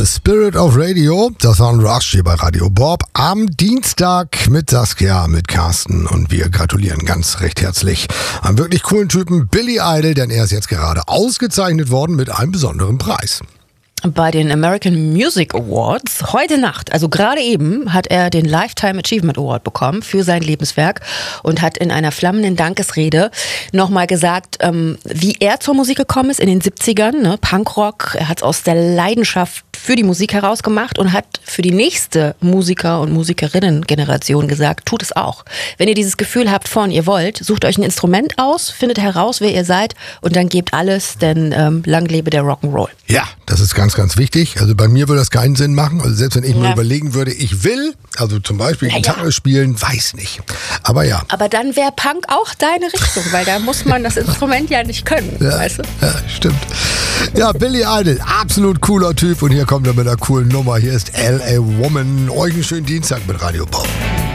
The Spirit of Radio, das war ein Rush hier bei Radio Bob am Dienstag mit Saskia, mit Carsten und wir gratulieren ganz recht herzlich einem wirklich coolen Typen, Billy Idol, denn er ist jetzt gerade ausgezeichnet worden mit einem besonderen Preis. Bei den American Music Awards heute Nacht, also gerade eben, hat er den Lifetime Achievement Award bekommen für sein Lebenswerk und hat in einer flammenden Dankesrede nochmal gesagt, wie er zur Musik gekommen ist in den 70ern, ne, Punkrock. Er hat es aus der Leidenschaft für die Musik herausgemacht und hat für die nächste Musiker- und Musikerinnen-Generation gesagt, tut es auch. Wenn ihr dieses Gefühl habt von, ihr wollt, sucht euch ein Instrument aus, findet heraus, wer ihr seid und dann gebt alles, denn lang lebe der Rock'n'Roll. Ja, das ist ganz wichtig. Also bei mir würde das keinen Sinn machen. Also selbst wenn ich mir überlegen würde, ich will, also zum Beispiel Gitarre spielen, weiß nicht. Aber ja. Aber dann wäre Punk auch deine Richtung, weil da muss man das Instrument ja nicht können, weißt du? Ja, stimmt. Ja, Billy Idol, absolut cooler Typ und hier kommt er mit einer coolen Nummer. Hier ist L.A. Woman. Euch einen schönen Dienstag mit Radio Bob.